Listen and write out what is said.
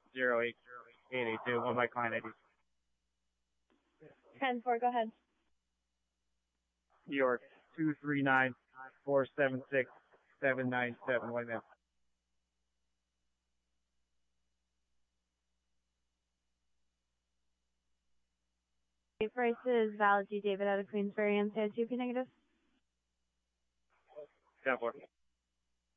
08882. One of my client IDs. 10-4, go ahead. New York 239476797. White male. Price is valid. G. David out of Queensbury and 2P negative. 10-4.